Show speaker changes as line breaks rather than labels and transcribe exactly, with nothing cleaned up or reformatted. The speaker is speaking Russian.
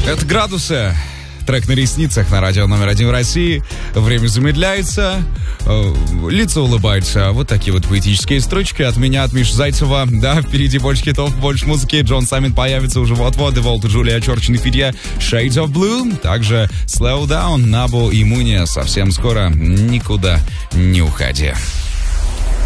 Это «Градусы». Трек на ресницах на радио номер один в России. Время замедляется, э, лица улыбаются. Вот такие вот поэтические строчки от меня, от Миши Зайцева. Да, впереди больше хитов, больше музыки. Джон Саммит появится уже вот-вот. Деволт, Джулия Чорчин и Фидья, Shades of Blue. Также Slow Down, Набу и Муния. Совсем скоро. Никуда не уходи.